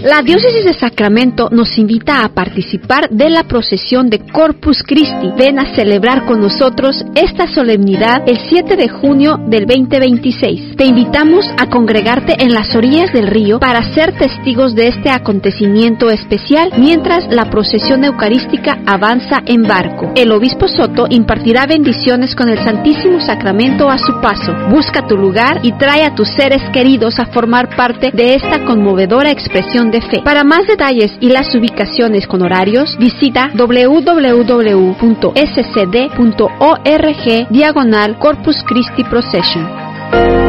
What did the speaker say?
La Diócesis de Sacramento nos invita a participar de la procesión de Corpus Christi. Ven a celebrar con nosotros esta solemnidad el 7 de junio del 2026. Te invitamos a congregarte en las orillas del río para ser testigos de este acontecimiento especial mientras la procesión eucarística avanza en barco. El obispo Soto impartirá bendiciones con el Santísimo Sacramento a su paso. Busca tu lugar y trae a tus seres queridos a formar parte de esta conmovedora expresión de fe. Para más detalles y las ubicaciones con horarios, visita www.scd.org/Corpus Christi Procession.